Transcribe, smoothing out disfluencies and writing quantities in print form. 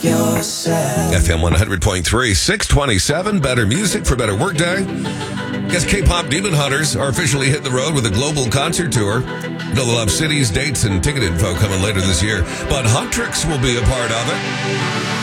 FM 100.3, 627, better music for better workday. Guess K-pop Demon Hunters are officially hitting the road with a global concert tour. They'll have cities, dates, and ticket info coming later this year. But Huntrix will be a part of it.